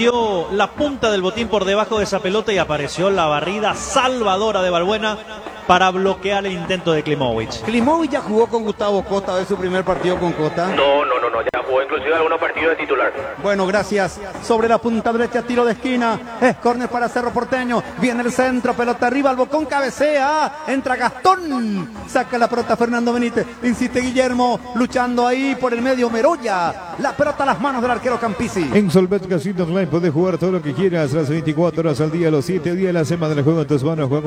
metió la punta del botín por debajo de esa pelota y apareció la barrida salvadora de Balbuena para bloquear el intento de Klimovic. Klimovic ya jugó con Gustavo Costa, de su primer partido con Costa. No, ya jugó inclusive algunos partidos de titular. Bueno, gracias. Sobre la punta derecha, tiro de esquina. Es córner para Cerro Porteño. Viene el centro, pelota arriba, al bocón, cabecea. Entra Gastón. Saca la pelota Fernando Benítez. Insiste Guillermo, luchando ahí por el medio Meroya. La pelota a las manos del arquero Campisi. En Solvet Casino Online podés jugar todo lo que quieras, las 24 horas al día, los 7 días de la semana del juego en tus manos.